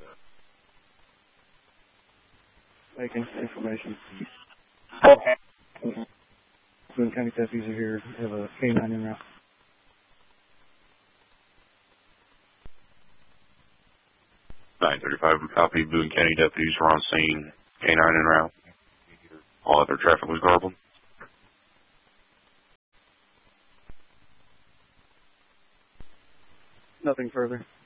Making information. Boone County deputies are here. We have a K-9 en route. 935, we copy. Boone County deputies are on scene. K-9 en route. All other traffic was garbled. Nothing further.